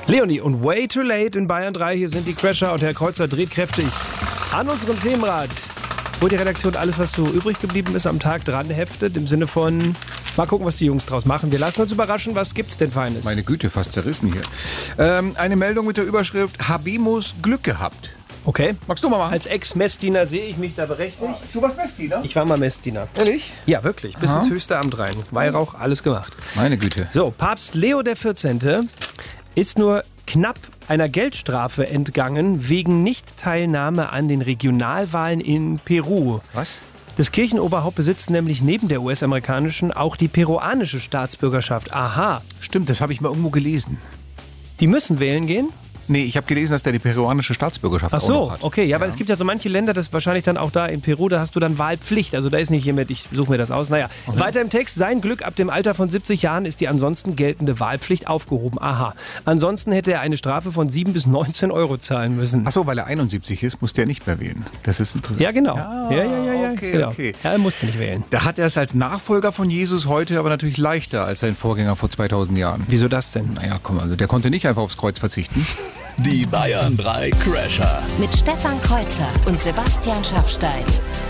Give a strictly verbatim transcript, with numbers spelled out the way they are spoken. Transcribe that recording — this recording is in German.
Leonie und Way Too Late in Bayern drei. Hier sind die Crasher und Herr Kreuzer dreht kräftig an unserem Themenrad, wo die Redaktion alles, was so übrig geblieben ist, am Tag dran heftet. Im Sinne von, mal gucken, was die Jungs draus machen. Wir lassen uns überraschen, was gibt's denn Feines? Meine Güte, fast zerrissen hier. Ähm, eine Meldung mit der Überschrift Habemus Glück gehabt. Okay. Magst du mal machen? Als Ex-Messdiener sehe ich mich da berechtigt. Du warst Messdiener? Ich war mal Messdiener. Ehrlich? Ja, wirklich. Bis Aha. ins höchste Amt rein. Weihrauch, alles gemacht. Meine Güte. So, Papst Leo der vierzehnte. ist nur knapp einer Geldstrafe entgangen wegen Nichtteilnahme an den Regionalwahlen in Peru. Was? Das Kirchenoberhaupt besitzt nämlich neben der U S-amerikanischen auch die peruanische Staatsbürgerschaft. Aha. Stimmt, das habe ich mal irgendwo gelesen. Die müssen wählen gehen? Nee, ich habe gelesen, dass der die peruanische Staatsbürgerschaft Ach auch so, noch hat. okay. Ja, weil es gibt ja so manche Länder, das wahrscheinlich dann auch da in Peru, da hast du dann Wahlpflicht. Also da ist nicht hiermit, ich suche mir das aus. Naja, okay. Weiter im Text. Sein Glück, ab dem Alter von siebzig Jahren ist die ansonsten geltende Wahlpflicht aufgehoben. Aha. Ansonsten hätte er eine Strafe von sieben bis neunzehn Euro zahlen müssen. Ach so, weil er einundsiebzig ist, muss der nicht mehr wählen. Das ist interessant. Ja, genau. Ja, ja, ja, ja, ja. okay, genau. okay. Ja, er musste nicht wählen. Da hat er es als Nachfolger von Jesus heute aber natürlich leichter als sein Vorgänger vor zweitausend Jahren. Wieso das denn? Naja, komm, also der konnte nicht einfach aufs Kreuz verzichten. Die Bayern drei Crasher. Mit Stefan Kreuzer und Sebastian Schaffstein.